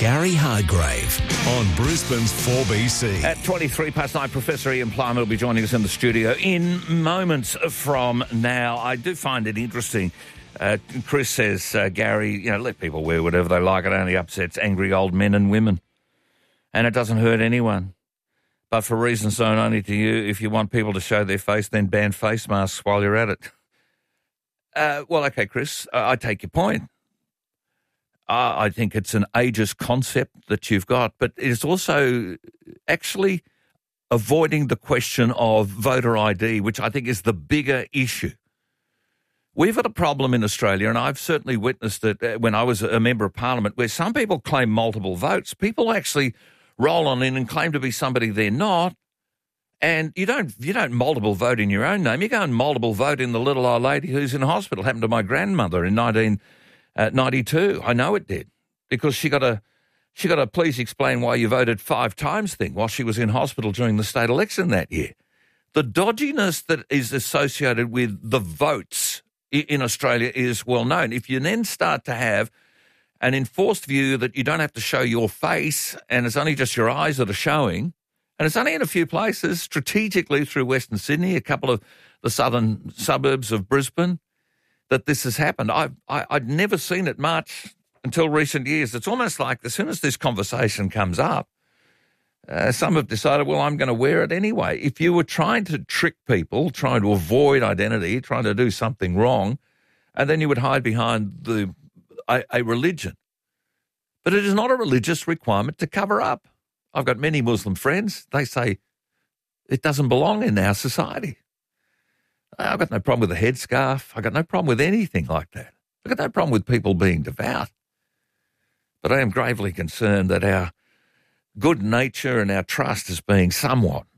Gary Hargrave on Brisbane's 4BC. At 9:23, Professor Ian Plimer will be joining us in the studio in moments from now. I do find it interesting. Chris says, Gary, let people wear whatever they like. It only upsets angry old men and women. And it doesn't hurt anyone. But for reasons known only to you, if you want people to show their face, then ban face masks while you're at it. Well, okay, Chris, I take your point. I think it's an ageist concept that you've got, but it's also actually avoiding the question of voter ID, which I think is the bigger issue. We've got a problem in Australia, and I've certainly witnessed it when I was a member of Parliament, where some people claim multiple votes. People actually roll on in and claim to be somebody they're not, and you don't multiple vote in your own name. You go and multiple vote in the little old lady who's in hospital. Happened to my grandmother in 1992. I know it did, because she got a please explain why you voted 5 times thing while she was in hospital during the state election that year. The dodginess that is associated with the votes in Australia is well known. If you then start to have an enforced view that you don't have to show your face and it's only just your eyes that are showing, and it's only in a few places, strategically through Western Sydney, a couple of the southern suburbs of Brisbane, that this has happened. I'd never seen it much until recent years. It's almost like as soon as this conversation comes up, some have decided, well, I'm going to wear it anyway. If you were trying to trick people, trying to avoid identity, trying to do something wrong, and then you would hide behind a religion. But it is not a religious requirement to cover up. I've got many Muslim friends. They say it doesn't belong in our society. I've got no problem with a headscarf. I've got no problem with anything like that. I've got no problem with people being devout. But I am gravely concerned that our good nature and our trust is being somewhat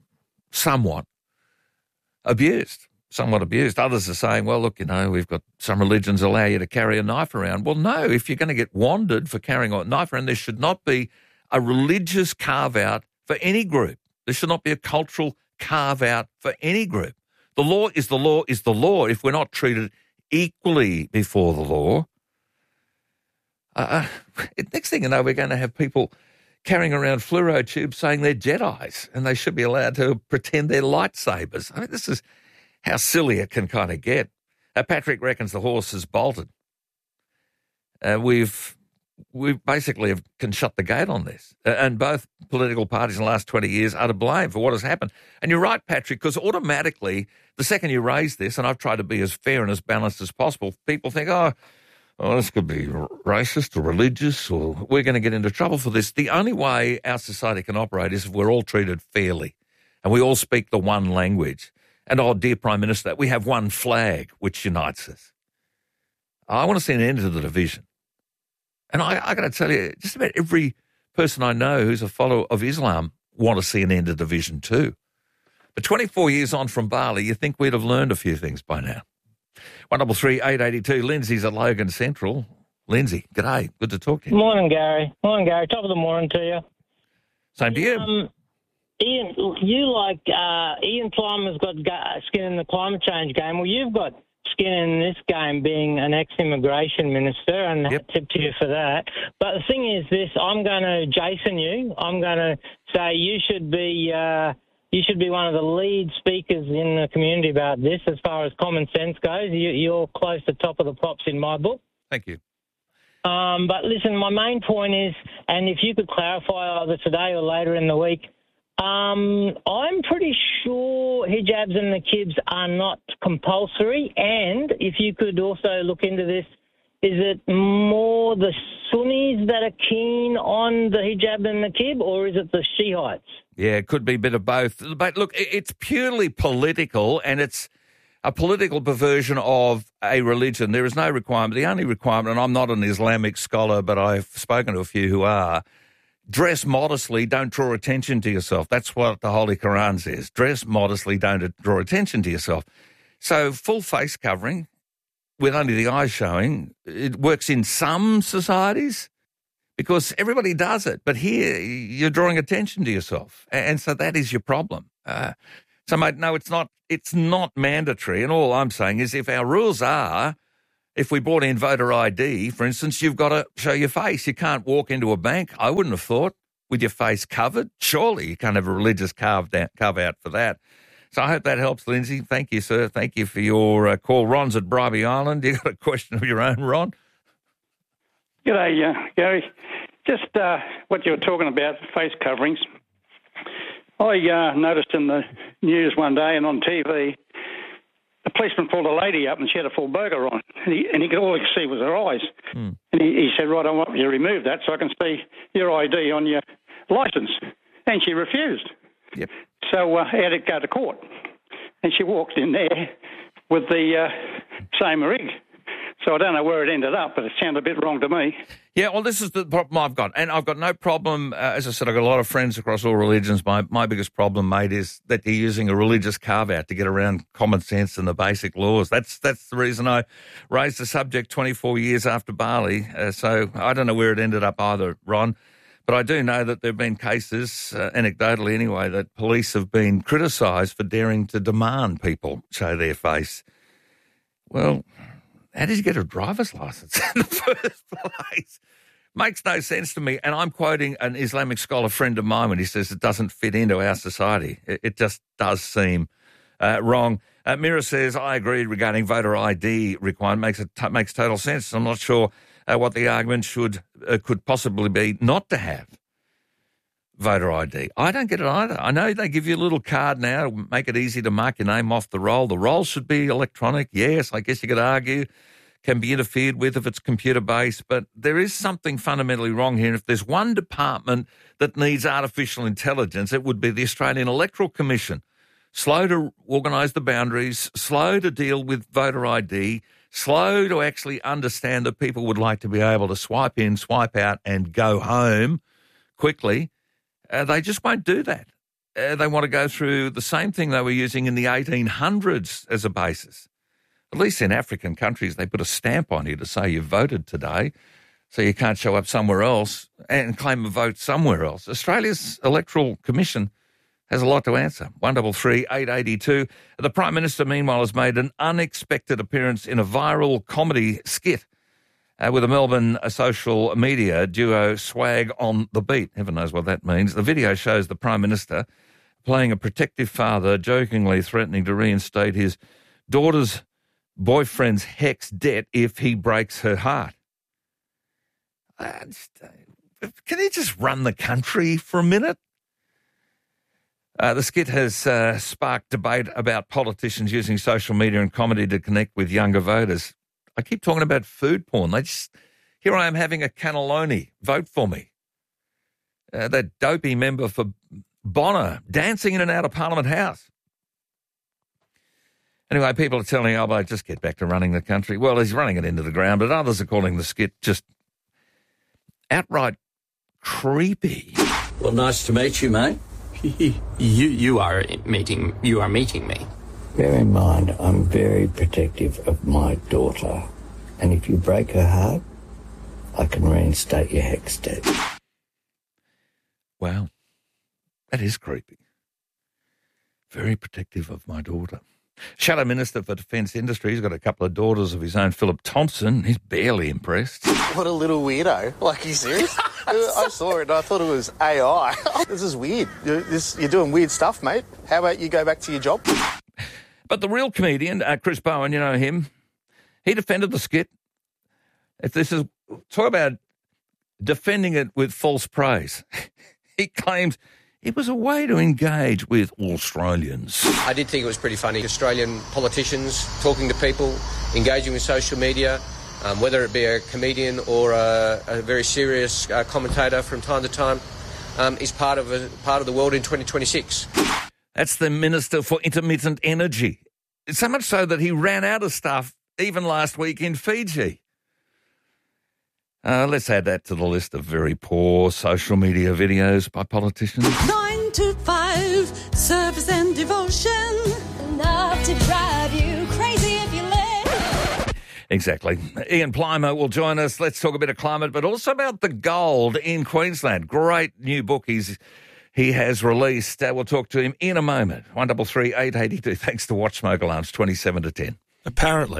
abused. Others are saying, well, look, we've got some religions allow you to carry a knife around. Well, no, if you're going to get wandered for carrying a knife around, there should not be a religious carve-out for any group. There should not be a cultural carve-out for any group. The law is the law is the law. If we're not treated equally before the law, next thing you know, we're going to have people carrying around fluoro tubes saying they're Jedis and they should be allowed to pretend they're lightsabers. I mean, this is how silly it can kind of get. Patrick reckons the horse has bolted. We basically can shut the gate on this. And both political parties in the last 20 years are to blame for what has happened. And you're right, Patrick, because automatically, the second you raise this, and I've tried to be as fair and as balanced as possible, people think, oh, this could be racist or religious, or we're going to get into trouble for this. The only way our society can operate is if we're all treated fairly and we all speak the one language. And, oh, dear Prime Minister, we have one flag which unites us. I want to see an end to the division. And I got to tell you, just about every person I know who's a follower of Islam want to see an end to division too. But 24 years on from Bali, you think we'd have learned a few things by now. 133 882. Lindsay's at Logan Central. Lindsay, g'day. Good to talk to you. Morning, Gary. Top of the morning to you. Same to you. Ian, Ian Plimer's got skin in the climate change game. Well, you've got skin in this game being an ex-immigration minister, and tip to you for that. But the thing is this, I'm going to Jason you. I'm going to say you should be one of the lead speakers in the community about this as far as common sense goes. You're close to top of the pops in my book. Thank you. But listen, my main point is, and if you could clarify either today or later in the week, I'm pretty sure hijabs and niqabs are not compulsory, and if you could also look into this, is it more the Sunnis that are keen on the hijab and niqab, or is it the Shiites? Yeah, it could be a bit of both. But look, it's purely political, and it's a political perversion of a religion. There is no requirement. The only requirement, and I'm not an Islamic scholar, but I've spoken to a few who are, dress modestly, don't draw attention to yourself. That's what the Holy Quran says. Dress modestly, don't draw attention to yourself. So full face covering with only the eyes showing, it works in some societies because everybody does it. But here you're drawing attention to yourself. And so that is your problem. So, mate, no, it's not mandatory. And all I'm saying is if our rules are If we brought in voter ID, for instance, you've got to show your face. You can't walk into a bank, I wouldn't have thought, with your face covered. Surely you can't have a religious carve out for that. So I hope that helps, Lindsay. Thank you, sir. Thank you for your call. Ron's at Bribie Island. You got a question of your own, Ron? G'day, Gary. Just what you were talking about, face coverings. I noticed in the news one day and on TV, the policeman pulled a lady up and she had a full burger on, and he could all he could see was her eyes. And he said, right, I want you to remove that so I can see your ID on your licence. And she refused. Yep. So I had to go to court. And she walked in there with the same rig. So I don't know where it ended up, but it sounded a bit wrong to me. Yeah, well, this is the problem I've got. And I've got no problem, as I said, I've got a lot of friends across all religions. My biggest problem, mate, is that you're using a religious carve-out to get around common sense and the basic laws. That's the reason I raised the subject 24 years after Bali. So I don't know where it ended up either, Ron. But I do know that there have been cases, anecdotally anyway, that police have been criticised for daring to demand people show their face. Well, how did you get a driver's licence in the first place? Makes no sense to me. And I'm quoting an Islamic scholar friend of mine when he says it doesn't fit into our society. It just does seem wrong. Mira says, I agree regarding voter ID requirement. Makes total sense. I'm not sure what the argument could possibly be not to have voter ID. I don't get it either. I know they give you a little card now to make it easy to mark your name off the roll. The roll should be electronic. Yes, I guess you could argue can be interfered with if it's computer-based, but there is something fundamentally wrong here. If there's one department that needs artificial intelligence, it would be the Australian Electoral Commission. Slow to organise the boundaries, slow to deal with voter ID, slow to actually understand that people would like to be able to swipe in, swipe out and go home quickly. They just won't do that. They want to go through the same thing they were using in the 1800s as a basis. At least in African countries, they put a stamp on you to say you voted today, so you can't show up somewhere else and claim a vote somewhere else. Australia's Electoral Commission has a lot to answer. 133 882. The Prime Minister, meanwhile, has made an unexpected appearance in a viral comedy skit with the Melbourne social media duo Swag on the Beat. Heaven knows what that means. The video shows the Prime Minister playing a protective father, jokingly threatening to reinstate his daughter's boyfriend's HECS debt if he breaks her heart. Can he just run the country for a minute? The skit has sparked debate about politicians using social media and comedy to connect with younger voters. I keep talking about food porn. Here I am having a cannelloni. Vote for me. That dopey member for Bonner dancing in and out of Parliament House. Anyway, people are telling Albo, just get back to running the country. Well, he's running it into the ground, but others are calling the skit just outright creepy. Well, nice to meet you, mate. You are meeting me. Bear in mind, I'm very protective of my daughter. And if you break her heart, I can reinstate your HECS debt. Wow. That is creepy. Very protective of my daughter. Shadow Minister for Defence Industry, he's got a couple of daughters of his own, Philip Thompson. He's barely impressed. What a little weirdo. Like, are you serious? I saw it and I thought it was AI. This is weird. You're doing weird stuff, mate. How about you go back to your job? But the real comedian, Chris Bowen, you know him, he defended the skit. Talk about defending it with false praise. He claims it was a way to engage with Australians. I did think it was pretty funny. Australian politicians talking to people, engaging with social media, whether it be a comedian or a very serious commentator from time to time, is part of the world in 2026. That's the Minister for Intermittent Energy. It's so much so that he ran out of stuff even last week in Fiji. Let's add that to the list of very poor social media videos by politicians. 9 to 5, service and devotion. Enough to drive you crazy if you let. Exactly. Ian Plimer will join us. Let's talk a bit of climate, but also about the gold in Queensland. Great new book he has released. We'll talk to him in a moment. 133 882. Thanks to Watch Smoke Alarms, 27 to 10. Apparently,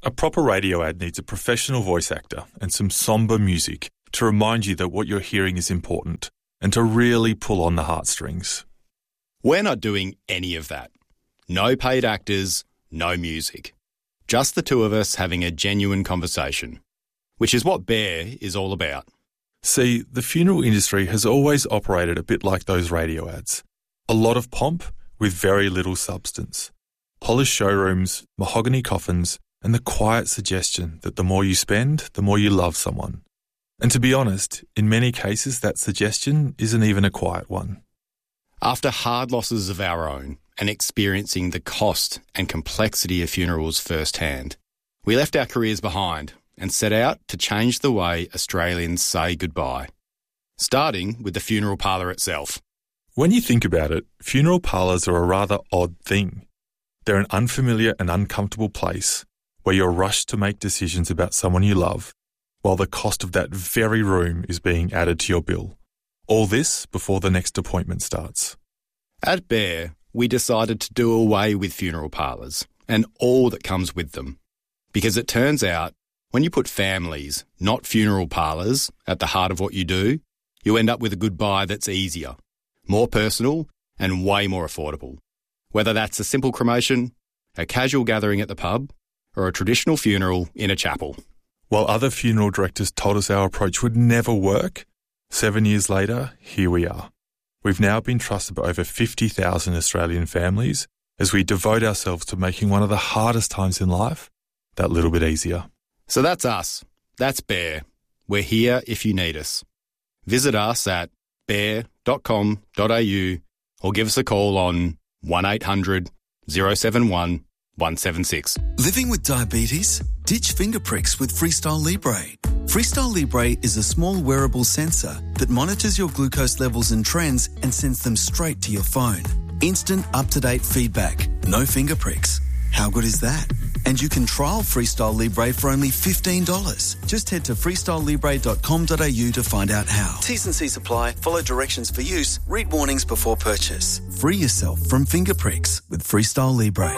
A proper radio ad needs a professional voice actor and some sombre music to remind you that what you're hearing is important and to really pull on the heartstrings. We're not doing any of that. No paid actors, no music. Just the two of us having a genuine conversation, which is what Bear is all about. See, the funeral industry has always operated a bit like those radio ads. A lot of pomp with very little substance. Polished showrooms, mahogany coffins, and the quiet suggestion that the more you spend, the more you love someone. And to be honest, in many cases that suggestion isn't even a quiet one. After hard losses of our own and experiencing the cost and complexity of funerals firsthand, we left our careers behind and set out to change the way Australians say goodbye, starting with the funeral parlour itself. When you think about it, funeral parlours are a rather odd thing. They're an unfamiliar and uncomfortable place where you're rushed to make decisions about someone you love, while the cost of that very room is being added to your bill. All this before the next appointment starts. At Bear, we decided to do away with funeral parlours and all that comes with them. Because it turns out, when you put families, not funeral parlours, at the heart of what you do, you end up with a goodbye that's easier, more personal and way more affordable. Whether that's a simple cremation, a casual gathering at the pub, or a traditional funeral in a chapel. While other funeral directors told us our approach would never work, 7 years later, here we are. We've now been trusted by over 50,000 Australian families as we devote ourselves to making one of the hardest times in life that little bit easier. So that's us. That's Bear. We're here if you need us. Visit us at bear.com.au or give us a call on 1800 071 176. Living with diabetes? Ditch finger pricks with Freestyle Libre. Freestyle Libre is a small wearable sensor that monitors your glucose levels and trends and sends them straight to your phone. Instant, up-to-date feedback. No finger pricks. How good is that? And you can trial Freestyle Libre for only $15. Just head to freestylelibre.com.au to find out how. T's and C's apply. Follow directions for use. Read warnings before purchase. Free yourself from finger pricks with Freestyle Libre.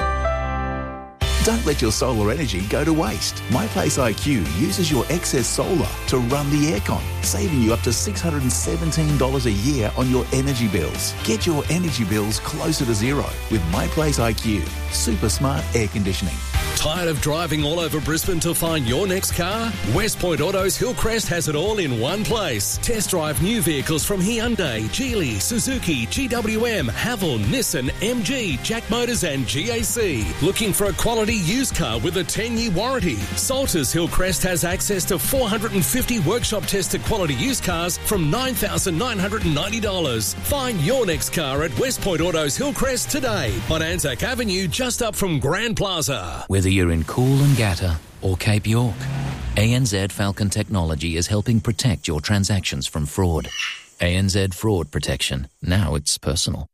Don't let your solar energy go to waste. MyPlace IQ uses your excess solar to run the aircon, saving you up to $617 a year on your energy bills. Get your energy bills closer to zero with MyPlace IQ. Super smart air conditioning. Tired of driving all over Brisbane to find your next car? West Point Autos Hillcrest has it all in one place. Test drive new vehicles from Hyundai, Geely, Suzuki, GWM, Haval, Nissan, MG, Jack Motors and GAC. Looking for a quality used car with a 10-year warranty? Salters Hillcrest has access to 450 workshop-tested quality used cars from $9,990. Find your next car at West Point Autos Hillcrest today on Anzac Avenue, just up from Grand Plaza. Whether you're in Coolangatta or Cape York, ANZ Falcon Technology is helping protect your transactions from fraud. ANZ Fraud Protection. Now it's personal.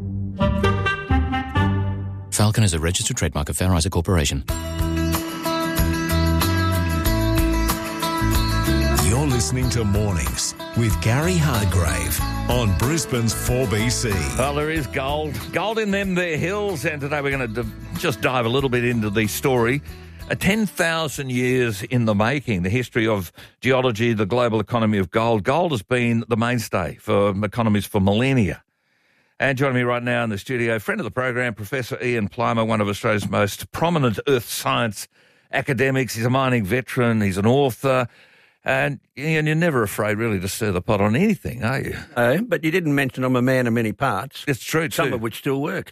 Falcon is a registered trademark of Fair Isaac Corporation. You're listening to Mornings with Gary Hargrave on Brisbane's 4BC. Well, there is gold in them there hills, and today we're going to just dive a little bit into the story. 10,000 years in the making, the history of geology, the global economy of gold. Gold has been the mainstay for economies for millennia. And joining me right now in the studio, friend of the program, Professor Ian Plimer, one of Australia's most prominent earth science academics. He's a mining veteran, he's an author, and you're never afraid really to stir the pot on anything, are you? But you didn't mention I'm a man of many parts. It's true, too. Some of which still work.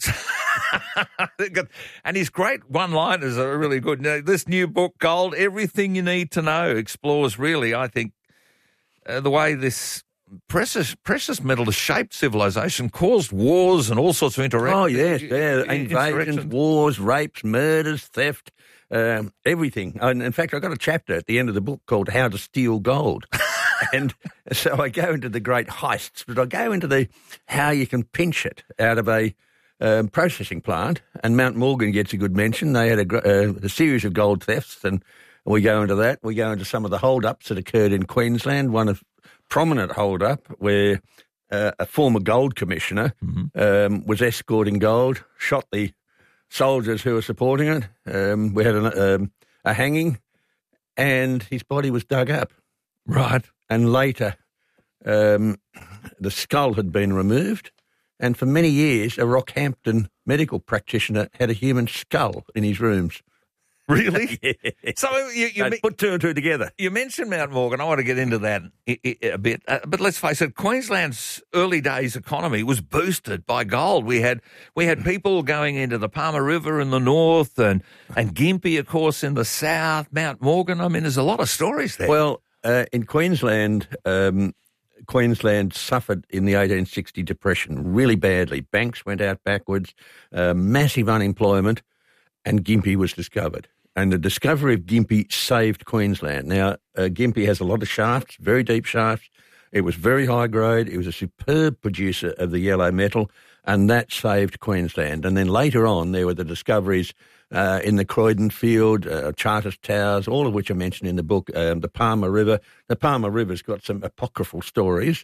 And his great one-liners are really good. Now, this new book, Gold, Everything You Need to Know, explores really, I think, the way this precious metal has shaped civilization, caused wars and all sorts of interactions. Oh, yes, invasions, wars, rapes, murders, theft, everything. And in fact, I've got a chapter at the end of the book called How to Steal Gold. And so I go into the great heists, but I go into how you can pinch it out of a processing plant. And Mount Morgan gets a good mention. They had a series of gold thefts, and we go into that. We go into some of the hold-ups that occurred in Queensland, one of prominent hold-up where a former gold commissioner was escorting gold, shot the soldiers who were supporting it. We had a hanging, and his body was dug up. Right. And later, the skull had been removed, and for many years, a Rockhampton medical practitioner had a human skull in his rooms. Really? Yeah. So you put two and two together. You mentioned Mount Morgan. I want to get into that a bit. But let's face it, Queensland's early days economy was boosted by gold. We had people going into the Palmer River in the north and Gympie, of course, in the south, Mount Morgan. I mean, there's a lot of stories there. Well, in Queensland, Queensland suffered in the 1860 depression really badly. Banks went out backwards, massive unemployment, and Gympie was discovered. And the discovery of Gympie saved Queensland. Now, Gympie has a lot of shafts, very deep shafts. It was very high grade. It was a superb producer of the yellow metal, and that saved Queensland. And then later on, there were the discoveries in the Croydon Field, Charters Towers, all of which are mentioned in the book, the Palmer River. The Palmer River's got some apocryphal stories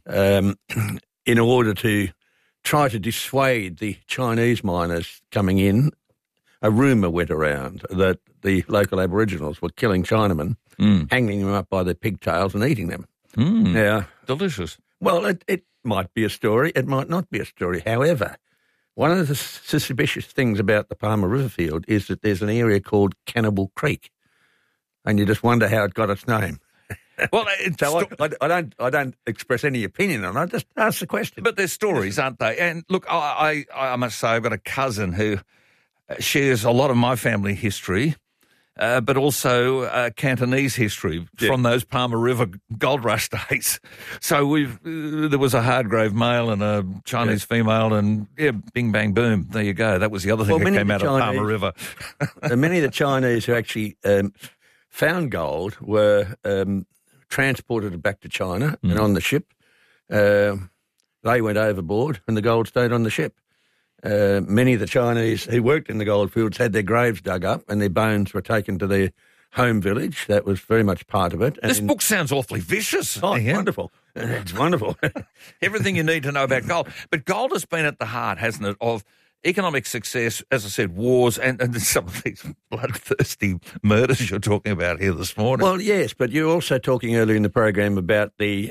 in order to try to dissuade the Chinese miners coming in. A rumour went around that the local Aboriginals were killing Chinamen, hanging them up by their pigtails and eating them. Now, delicious. Well, it might be a story. It might not be a story. However, one of the suspicious things about the Palmer River Field is that there's an area called Cannibal Creek, and you just wonder how it got its name. Well, so I don't express any opinion on it. I just ask the question. But there's stories, aren't they? And look, I must say I've got a cousin who shares a lot of my family history, but also Cantonese history from those Palmer River gold rush days. So there was a Hardgrove male and a Chinese female, and bing, bang, boom, there you go. That was the other thing that came out of Palmer River. Many of the Chinese who actually found gold were transported back to China and on the ship. They went overboard and the gold stayed on the ship. Many of the Chinese who worked in the goldfields had their graves dug up and their bones were taken to their home village. That was very much part of it. This book sounds awfully vicious. Oh, wonderful. It's wonderful. Everything you need to know about gold. But gold has been at the heart, hasn't it, of economic success, as I said, wars, and some of these bloodthirsty murders you're talking about here this morning. Well, yes, but you're also talking earlier in the program about the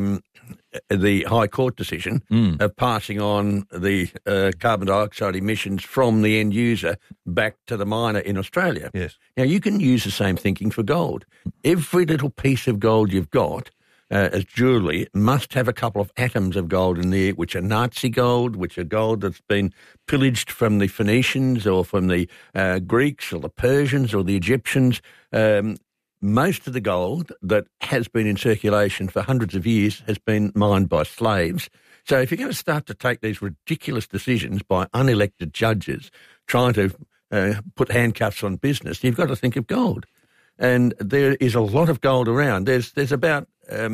High Court decision of passing on the carbon dioxide emissions from the end user back to the miner in Australia. Yes. Now, you can use the same thinking for gold. Every little piece of gold you've got as jewellery must have a couple of atoms of gold in there, which are Nazi gold, which are gold that's been pillaged from the Phoenicians or from the Greeks or the Persians or the Egyptians. Most of the gold that has been in circulation for hundreds of years has been mined by slaves. So if you're going to start to take these ridiculous decisions by unelected judges trying to put handcuffs on business, you've got to think of gold. And there is a lot of gold around. There's about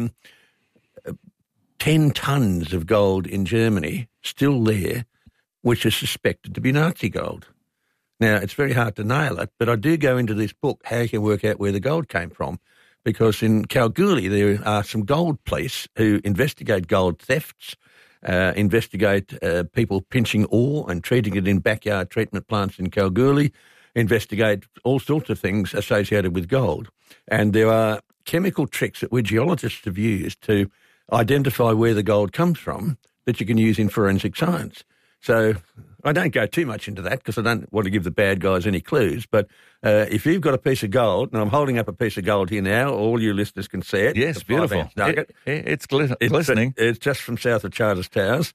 10 tons of gold in Germany still there, which is suspected to be Nazi gold. Now, it's very hard to nail it, but I do go into this book how you can work out where the gold came from, because in Kalgoorlie there are some gold police who investigate gold thefts, investigate people pinching ore and treating it in backyard treatment plants in Kalgoorlie, investigate all sorts of things associated with gold. And there are chemical tricks that we geologists have used to identify where the gold comes from that you can use in forensic science. So I don't go too much into that because I don't want to give the bad guys any clues. But if you've got a piece of gold, and I'm holding up a piece of gold here now, all you listeners can see it. Yes, beautiful. It's glistening. It's just from south of Charters Towers.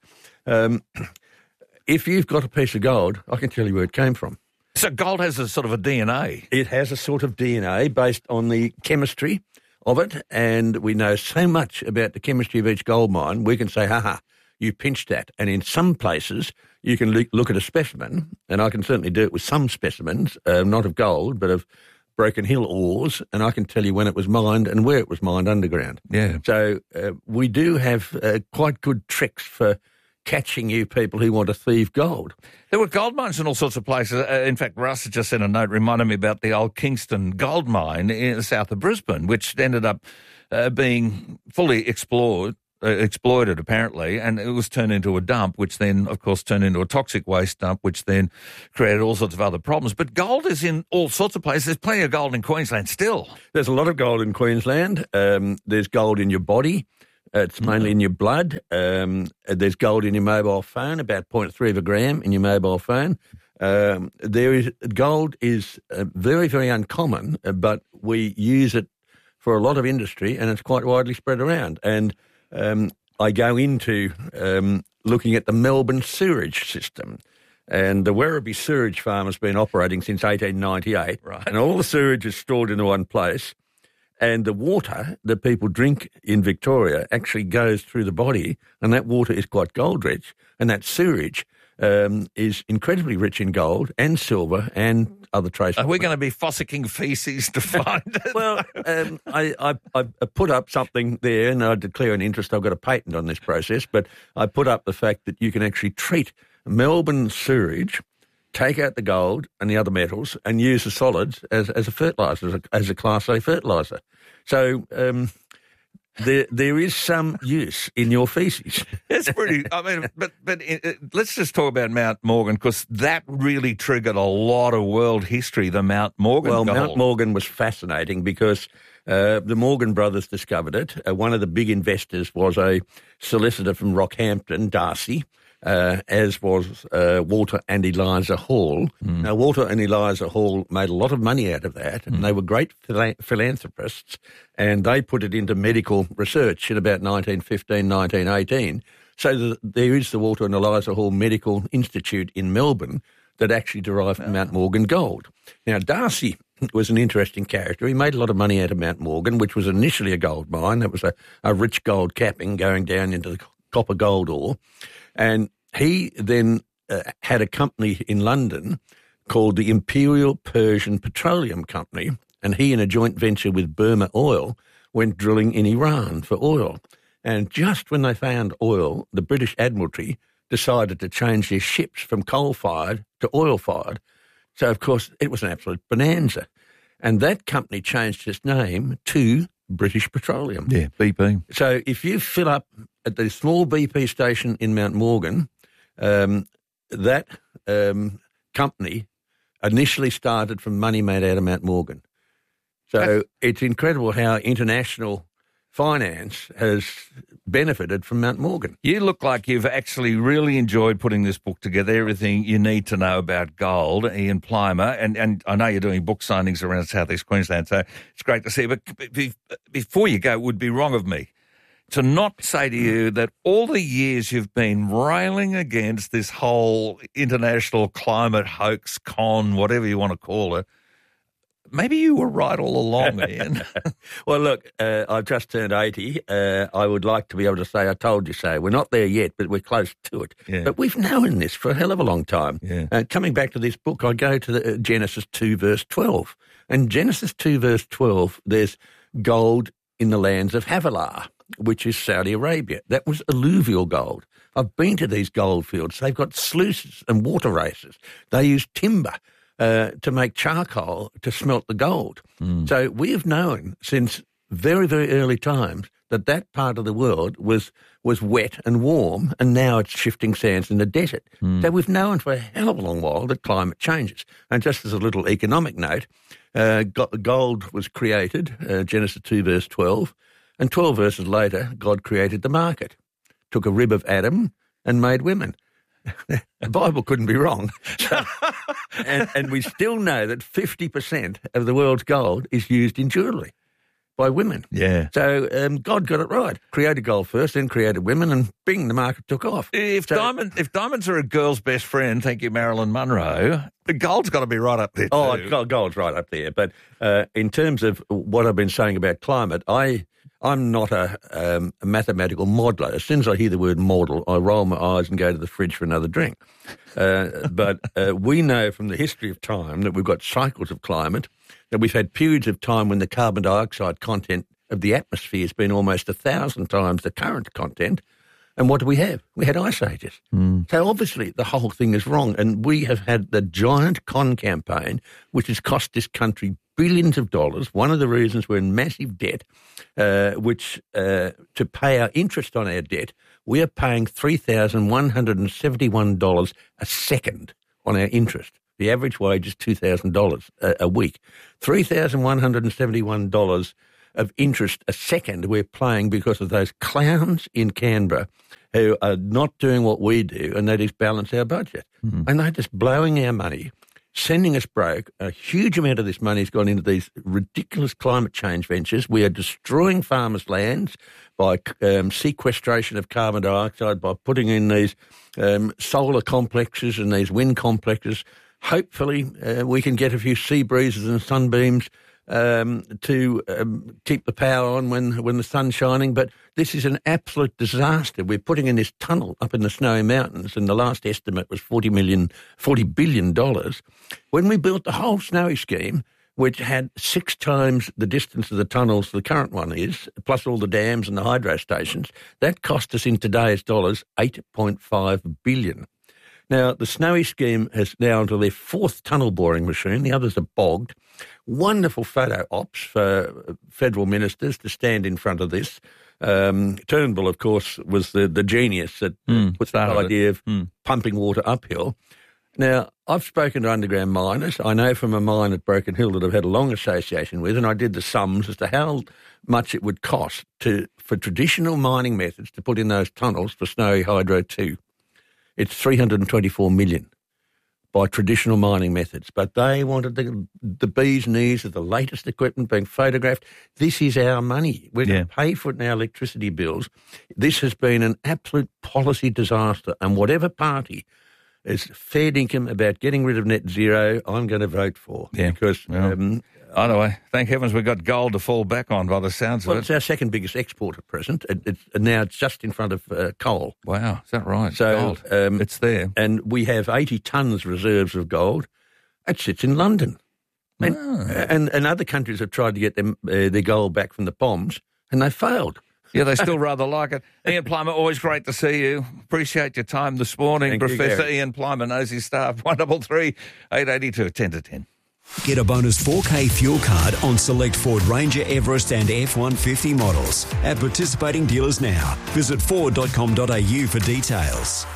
If you've got a piece of gold, I can tell you where it came from. So gold has a sort of a DNA. It has a sort of DNA based on the chemistry of it, and we know so much about the chemistry of each gold mine, we can say, you pinched that. And in some places, you can look at a specimen, and I can certainly do it with some specimens, not of gold, but of Broken Hill ores, and I can tell you when it was mined and where it was mined underground. Yeah. So we do have quite good tricks for catching you people who want to thieve gold. There were gold mines in all sorts of places. In fact, Russ had just sent a note reminding me about the old Kingston gold mine in the south of Brisbane, which ended up being fully explored exploited, apparently, and it was turned into a dump, which then, of course, turned into a toxic waste dump, which then created all sorts of other problems. But gold is in all sorts of places. There's plenty of gold in Queensland still. There's a lot of gold in Queensland. There's gold in your body. It's mainly in your blood. There's gold in your mobile phone, about 0.3 of a gram in your mobile phone. Gold is very, very uncommon, but we use it for a lot of industry, and it's quite widely spread around. And I go into looking at the Melbourne sewerage system. And the Werribee Sewerage Farm has been operating since 1898. Right. And all the sewage is stored in one place. And the water that people drink in Victoria actually goes through the body, and that water is quite gold-rich. And that sewage is incredibly rich in gold and silver and other trace. Are we going to be fossicking feces to find it? Well, I put up something there, and I declare an interest. I've got a patent on this process, but I put up the fact that you can actually treat Melbourne sewage, take out the gold and the other metals, and use the solids as a fertiliser, as a Class A fertiliser. So there is some use in your feces. It's pretty. I mean, but let's just talk about Mount Morgan, because that really triggered a lot of world history. The Mount Morgan gold. Mount Morgan was fascinating because the Morgan brothers discovered it. One of the big investors was a solicitor from Rockhampton, Darcy. As was Walter and Eliza Hall. Now, Walter and Eliza Hall made a lot of money out of that, and they were great philanthropists, and they put it into medical research in about 1915, 1918. So there is the Walter and Eliza Hall Medical Institute in Melbourne that actually derived from Mount Morgan gold. Now, Darcy was an interesting character. He made a lot of money out of Mount Morgan, which was initially a gold mine. That was a rich gold capping going down into the copper gold ore. And he then had a company in London called the Imperial Persian Petroleum Company, and he, in a joint venture with Burma Oil, went drilling in Iran for oil. And just when they found oil, the British Admiralty decided to change their ships from coal-fired to oil-fired. So, of course, it was an absolute bonanza. And that company changed its name to British Petroleum. Yeah, BP. So if you fill up at the small BP station in Mount Morgan, that company initially started from money made out of Mount Morgan. So it's incredible how international finance has benefited from Mount Morgan. You look like you've actually really enjoyed putting this book together, everything you need to know about gold, Ian Plimer, and I know you're doing book signings around South East Queensland, so it's great to see. But before you go, it would be wrong of me to not say to you that all the years you've been railing against this whole international climate hoax, con, whatever you want to call it, maybe you were right all along, Ian. Well, look, I've just turned 80. I would like to be able to say I told you so. We're not there yet, but we're close to it. Yeah. But we've known this for a hell of a long time. Yeah. Coming back to this book, I go to Genesis 2, verse 12. And Genesis 2, verse 12, there's gold in the lands of Havilah, which is Saudi Arabia. That was alluvial gold. I've been to these gold fields. They've got sluices and water races. They use timber to make charcoal to smelt the gold. So we have known since very, very early times that part of the world was wet and warm, and now it's shifting sands in the desert. So we've known for a hell of a long while that climate changes. And just as a little economic note, gold was created, Genesis 2, verse 12, and 12 verses later, God created the market, took a rib of Adam and made women. The Bible couldn't be wrong. And we still know that 50% of the world's gold is used in jewellery by women. Yeah. So God got it right. Created gold first, then created women, and bing, the market took off. If diamonds are a girl's best friend, thank you, Marilyn Monroe, the gold's got to be right up there too. Oh, gold's right up there. But in terms of what I've been saying about climate, I'm not a mathematical modeler. As soon as I hear the word model, I roll my eyes and go to the fridge for another drink. But we know from the history of time that we've got cycles of climate, that we've had periods of time when the carbon dioxide content of the atmosphere has been almost 1,000 times the current content. And what do we have? We had ice ages. So obviously the whole thing is wrong. And we have had the giant con campaign, which has cost this country billions of dollars. One of the reasons we're in massive debt, which to pay our interest on our debt, we are paying $3,171 a second on our interest. The average wage is $2,000 a week. $3,171 of interest a second we're paying because of those clowns in Canberra who are not doing what we do, and that is balance our budget. And they're just blowing our money, sending us broke. A huge amount of this money has gone into these ridiculous climate change ventures. We are destroying farmers' lands by sequestration of carbon dioxide, by putting in these solar complexes and these wind complexes. Hopefully we can get a few sea breezes and sunbeams to keep the power on when the sun's shining. But this is an absolute disaster. We're putting in this tunnel up in the Snowy Mountains, and the last estimate was $40 billion. When we built the whole Snowy scheme, which had 6 times the distance of the tunnels the current one is, plus all the dams and the hydro stations, that cost us in today's dollars $8.5 billion. Now, the Snowy scheme has now onto their 4th tunnel boring machine. The others are bogged. Wonderful photo ops for federal ministers to stand in front of this. Turnbull, of course, was the genius that put the idea of pumping water uphill. Now, I've spoken to underground miners. I know from a mine at Broken Hill that I've had a long association with, and I did the sums as to how much it would cost for traditional mining methods to put in those tunnels for Snowy Hydro 2. It's $324 million by traditional mining methods. But they wanted the bee's knees of the latest equipment being photographed. This is our money. We're going to pay for it in our electricity bills. This has been an absolute policy disaster. And whatever party is fair dinkum about getting rid of net zero, I'm going to vote for. Yeah. Because... Either way, thank heavens we've got gold to fall back on by the sounds of it. Well, it's our second biggest export at present. It's now just in front of coal. Wow, is that right? So gold. It's there. And we have 80 tonnes reserves of gold. It sits in London. And other countries have tried to get their gold back from the bombs, and they failed. Yeah, they still rather like it. Ian Plimer, always great to see you. Appreciate your time this morning. Thank Professor you, Ian Plimer knows his staff. 133 882 10 to 10. Get a bonus 4K fuel card on select Ford Ranger, Everest and F-150 models at participating dealers now. Visit ford.com.au for details.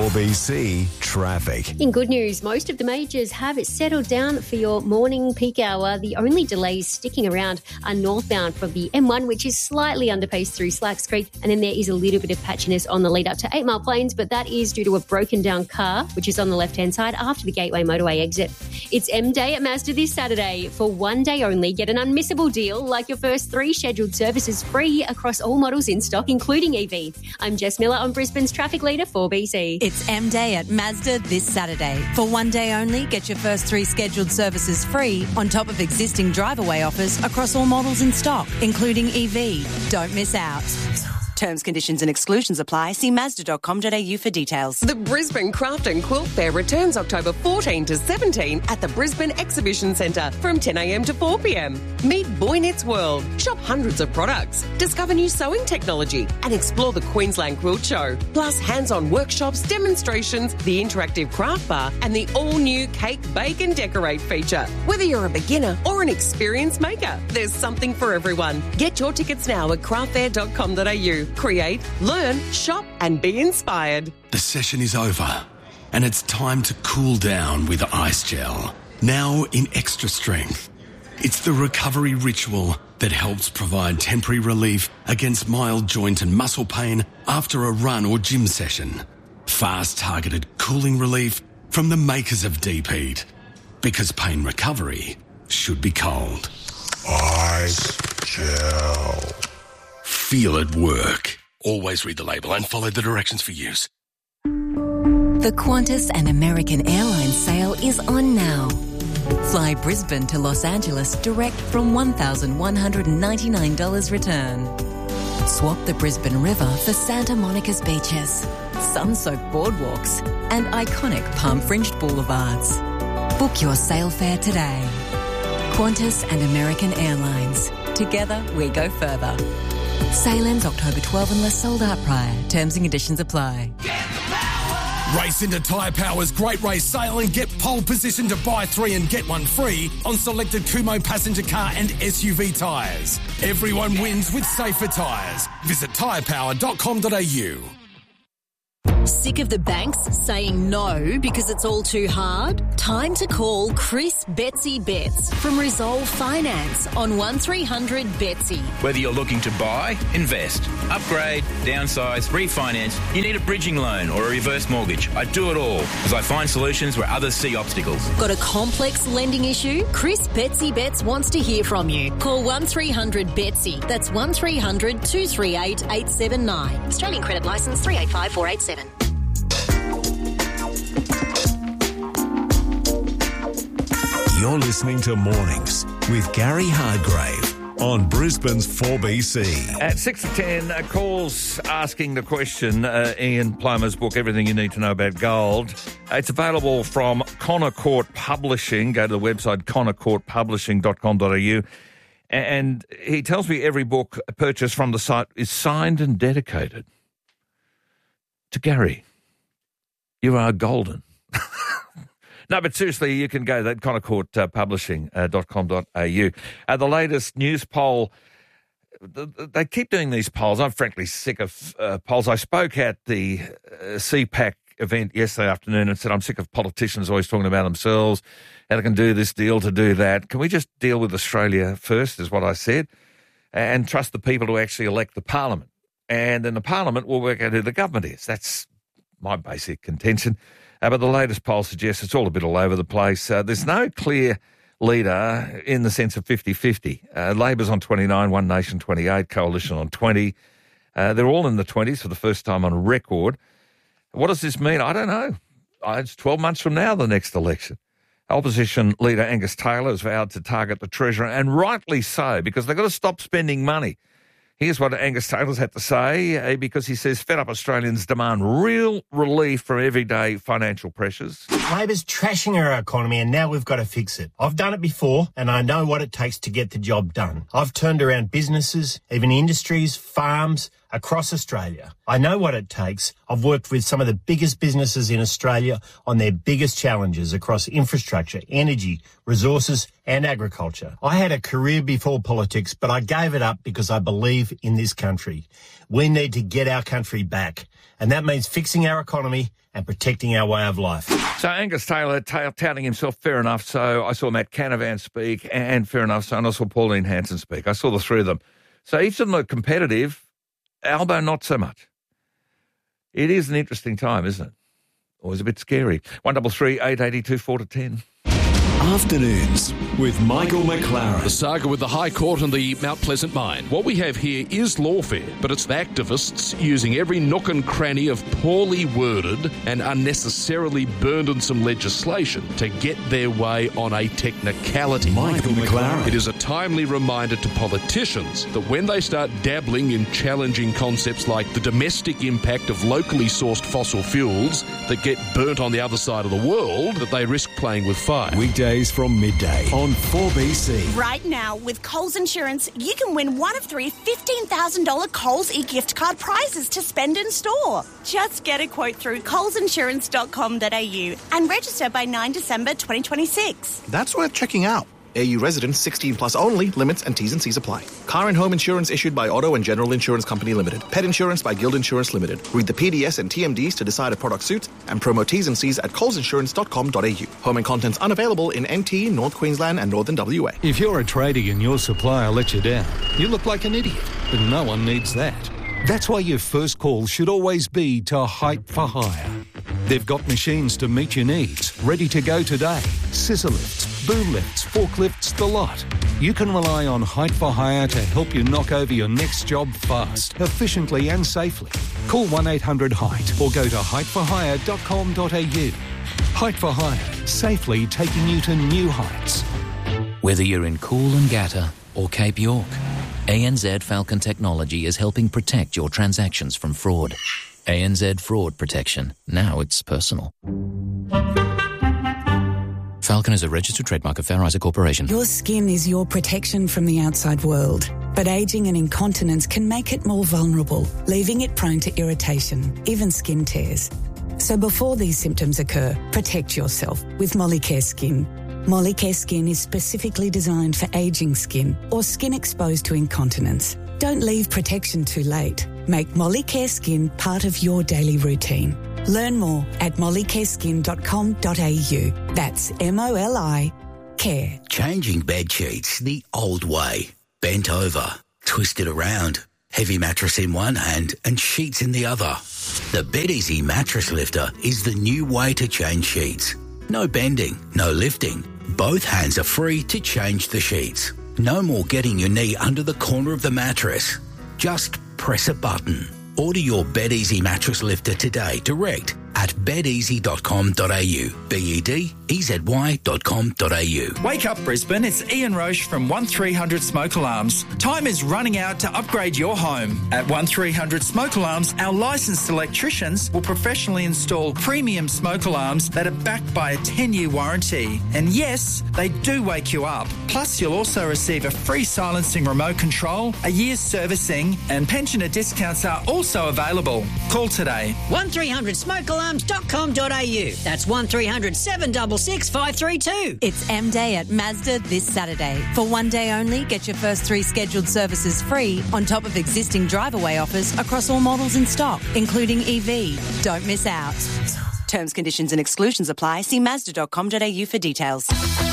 4BC Traffic. In good news, most of the majors have settled down for your morning peak hour. The only delays sticking around are northbound from the M1, which is slightly underpaced through Slacks Creek, and then there is a little bit of patchiness on the lead up to 8 Mile Plains, but that is due to a broken down car, which is on the left-hand side after the Gateway Motorway exit. It's M Day at Mazda this Saturday. For one day only, get an unmissable deal like your first 3 scheduled services free across all models in stock, including EV. I'm Jess Miller on Brisbane's Traffic Leader 4BC. It's M Day at Mazda this Saturday. For one day only, get your first 3 scheduled services free on top of existing drive-away offers across all models in stock, including EV. Don't miss out. Terms, conditions and exclusions apply. See Mazda.com.au for details. The Brisbane Craft and Quilt Fair returns October 14 to 17 at the Brisbane Exhibition Centre from 10 a.m. to 4 p.m. Meet Boy Knits World, shop hundreds of products, discover new sewing technology and explore the Queensland Quilt Show. Plus hands-on workshops, demonstrations, the interactive craft bar and the all-new Cake, Bake and Decorate feature. Whether you're a beginner or an experienced maker, there's something for everyone. Get your tickets now at craftfair.com.au. Create, learn, shop and be inspired. The session is over and it's time to cool down with Ice Gel. Now in extra strength. It's the recovery ritual that helps provide temporary relief against mild joint and muscle pain after a run or gym session. Fast targeted cooling relief from the makers of Deep Heat. Because pain recovery should be cold. Ice Gel. Feel it work. Always read the label and follow the directions for use. The Qantas and American Airlines sale is on now. Fly Brisbane to Los Angeles direct from $1,199 return. Swap the Brisbane River for Santa Monica's beaches, sun-soaked boardwalks and iconic palm-fringed boulevards. Book your sail fare today. Qantas and American Airlines. Together we go further. Sale ends October 12 unless sold out prior. Terms and conditions apply. Race into Tyre Power's Great Race Sale and get pole position to buy 3 and get 1 free on selected Kumho passenger car and SUV tyres. Everyone wins with safer tyres. Visit tyrepower.com.au. Sick of the banks saying no because it's all too hard? Time to call Chris Betsy Betts from Resolve Finance on 1300 Betsy. Whether you're looking to buy, invest, upgrade, downsize, refinance, you need a bridging loan or a reverse mortgage. I do it all as I find solutions where others see obstacles. Got a complex lending issue? Chris Betsy Betts wants to hear from you. Call 1300 Betsy. That's 1300 238 879. Australian credit licence 385487. You're listening to Mornings with Gary Hardgrave on Brisbane's 4BC. At 6 to 10, calls asking the question, Ian Plumer's book, Everything You Need to Know About Gold. It's available from Connor Court Publishing. Go to the website connorcourtpublishing.com.au. And he tells me every book purchased from the site is signed and dedicated to Gary. You are golden. No, but seriously, you can go to connorcourtpublishing.com.au. The latest news poll, they keep doing these polls. I'm frankly sick of polls. I spoke at the CPAC event yesterday afternoon and said, I'm sick of politicians always talking about themselves, how they can do this deal to do that. Can we just deal with Australia first, is what I said, and trust the people to actually elect the parliament. And then the parliament will work out who the government is. That's my basic contention. But the latest poll suggests it's all a bit all over the place. There's no clear leader in the sense of 50-50. Labor's on 29, One Nation 28, Coalition on 20. They're all in the 20s for the first time on record. What does this mean? I don't know. It's 12 months from now, the next election. Opposition leader Angus Taylor has vowed to target the Treasurer, and rightly so, because they've got to stop spending money. Here's what Angus Taylor's had to say, because he says fed-up Australians demand real relief from everyday financial pressures. Labor's trashing our economy and now we've got to fix it. I've done it before and I know what it takes to get the job done. I've turned around businesses, even industries, farms, across Australia. I know what it takes. I've worked with some of the biggest businesses in Australia on their biggest challenges across infrastructure, energy, resources and agriculture. I had a career before politics, but I gave it up because I believe in this country. We need to get our country back, and that means fixing our economy and protecting our way of life. So Angus Taylor touting himself, fair enough. So I saw Matt Canavan speak, and fair enough. So, and I saw Pauline Hanson speak. I saw the three of them. So each of them are competitive. Albo, not so much. It is an interesting time, isn't it? Always a bit scary. 133 882 4 to 10. Afternoons with Michael McLaren. The saga with the High Court and the Mount Pleasant mine. What we have here is lawfare, but it's the activists using every nook and cranny of poorly worded and unnecessarily burdensome legislation to get their way on a technicality. Michael McLaren. It is a timely reminder to politicians that when they start dabbling in challenging concepts like the domestic impact of locally sourced fossil fuels that get burnt on the other side of the world, that they risk playing with fire. Weekdays from midday on 4BC. Right now, with Coles Insurance, you can win one of 3 $15,000 Coles e-gift card prizes to spend in store. Just get a quote through colesinsurance.com.au and register by 9 December 2026. That's worth checking out. AU residents 16 plus only. Limits and T's and C's apply. Car and home insurance issued by Auto and General Insurance Company Limited. Pet insurance by Guild Insurance Limited. Read the PDS and TMDs to decide if product suits and promo T's and C's at colesinsurance.com.au. Home and contents unavailable in NT, North Queensland and Northern WA. If you're a tradie and your supplier lets you down, you look like an idiot, but no one needs that. That's why your first call should always be to Height for Hire. They've got machines to meet your needs, ready to go today. Scissor lifts, boom lifts, forklifts, the lot. You can rely on Height for Hire to help you knock over your next job fast, efficiently and safely. Call 1-800-HEIGHT or go to heightforhire.com.au. Height for Hire, safely taking you to new heights. Whether you're in Coolangatta or Cape York, ANZ Falcon Technology is helping protect your transactions from fraud. ANZ Fraud Protection. Now it's personal. Falcon is a registered trademark of Fair Isaac Corporation. Your skin is your protection from the outside world, but ageing and incontinence can make it more vulnerable, leaving it prone to irritation, even skin tears. So before these symptoms occur, protect yourself with Molicare Skin. Molicare Skin is specifically designed for ageing skin or skin exposed to incontinence. Don't leave protection too late. Make Molicare Skin part of your daily routine. Learn more at mollicareskin.com.au. That's MOLI Care. Changing bed sheets the old way. Bent over, twisted around, heavy mattress in one hand and sheets in the other. The BedEasy Mattress Lifter is the new way to change sheets. No bending, no lifting. Both hands are free to change the sheets. No more getting your knee under the corner of the mattress. Just press a button. Order your BedEasy Mattress Lifter today direct at bedeasy.com.au. bedeasy.com.au. Wake up Brisbane, it's Ian Roche from 1300 Smoke Alarms. Time is running out to upgrade your home. At 1300 Smoke Alarms, our licensed electricians will professionally install premium smoke alarms that are backed by a 10-year warranty. And yes, they do wake you up. Plus, you'll also receive a free silencing remote control, a year's servicing, and pensioner discounts are also available. Call today. 1300 Smoke Alarms.com.au. That's 1300 766 532. It's M-Day at Mazda this Saturday. For one day only, get your first 3 scheduled services free on top of existing drive-away offers across all models in stock, including EV. Don't miss out. Terms, conditions and exclusions apply. See Mazda.com.au for details.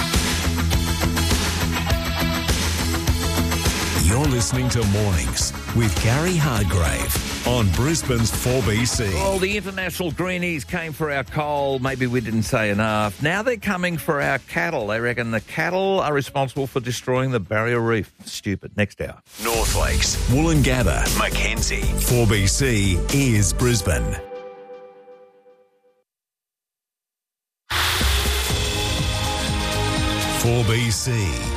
You're listening to Mornings with Gary Hardgrave on Brisbane's 4BC. Well, the international greenies came for our coal. Maybe we didn't say enough. Now they're coming for our cattle. They reckon the cattle are responsible for destroying the barrier reef. Stupid. Next hour. North Lakes, Woolloongabba, Mackenzie. 4BC is Brisbane. .4BC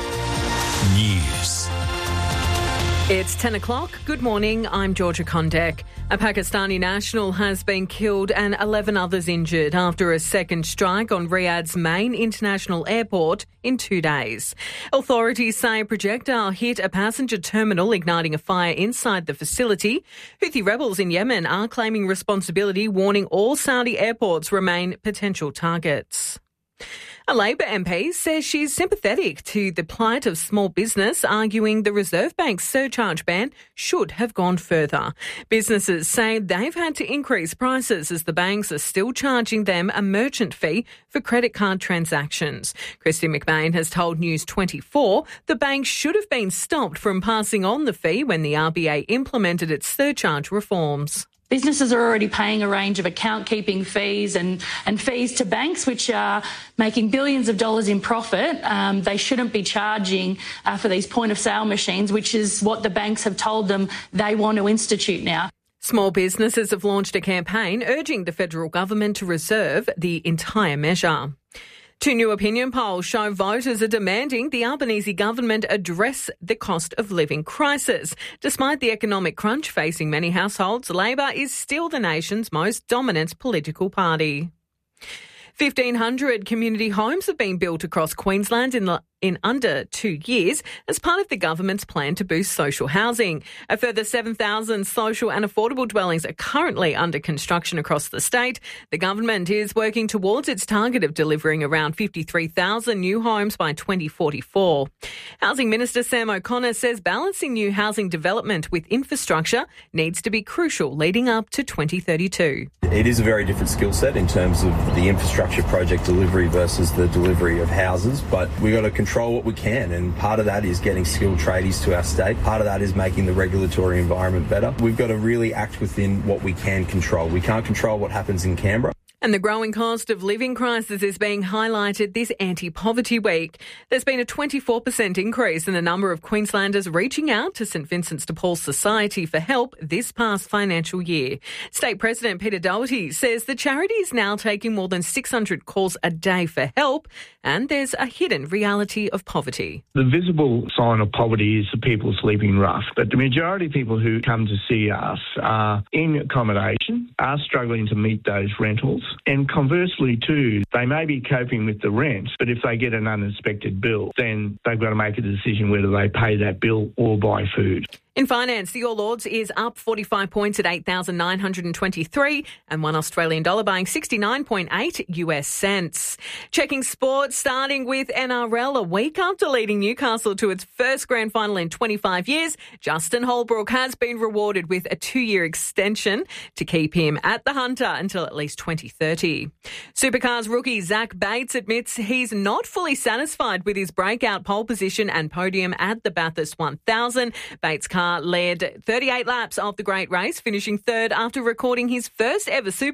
News. It's 10 o'clock. Good morning. I'm Georgia Kondek. A Pakistani national has been killed and 11 others injured after a second strike on Riyadh's main international airport in 2 days. Authorities say a projectile hit a passenger terminal, igniting a fire inside the facility. Houthi rebels in Yemen are claiming responsibility, warning all Saudi airports remain potential targets. A Labor MP says she's sympathetic to the plight of small business, arguing the Reserve Bank's surcharge ban should have gone further. Businesses say they've had to increase prices as the banks are still charging them a merchant fee for credit card transactions. Christy McBain has told News 24 the bank should have been stopped from passing on the fee when the RBA implemented its surcharge reforms. Businesses are already paying a range of account-keeping fees and fees to banks, which are making billions of dollars in profit. They shouldn't be charging for these point-of-sale machines, which is what the banks have told them they want to institute now. Small businesses have launched a campaign urging the federal government to reserve the entire measure. 2 new opinion polls show voters are demanding the Albanese government address the cost of living crisis. Despite the economic crunch facing many households, Labor is still the nation's most dominant political party. 1,500 community homes have been built across Queensland in under 2 years as part of the government's plan to boost social housing. A further 7,000 social and affordable dwellings are currently under construction across the state. The government is working towards its target of delivering around 53,000 new homes by 2044. Housing Minister Sam O'Connor says balancing new housing development with infrastructure needs to be crucial leading up to 2032. It is a very different skill set in terms of the infrastructure project delivery versus the delivery of houses, but we've got to control what we can, and part of that is getting skilled tradies to our state. Part of that is making the regulatory environment better. We've got to really act within what we can control. We can't control what happens in Canberra. And the growing cost of living crisis is being highlighted this Anti-Poverty Week. There's been a 24% increase in the number of Queenslanders reaching out to St Vincent's de Paul Society for help this past financial year. State President Peter Doherty says the charity is now taking more than 600 calls a day for help, and there's a hidden reality of poverty. The visible sign of poverty is the people sleeping rough, but the majority of people who come to see us are in accommodation, are struggling to meet those rentals. And conversely too, they may be coping with the rent, but if they get an unexpected bill, then they've got to make a decision whether they pay that bill or buy food. In finance, the All Ords is up 45 points at 8,923 and $1 Australian dollar buying 69.8 US cents. Checking sports, starting with NRL. A week after leading Newcastle to its first grand final in 25 years, Justin Holbrook has been rewarded with a 2-year extension to keep him at the Hunter until at least 2030. Supercars rookie Zach Bates admits he's not fully satisfied with his breakout pole position and podium at the Bathurst 1000. Bates' car led 38 laps of the great race, finishing third after recording his first ever Supercars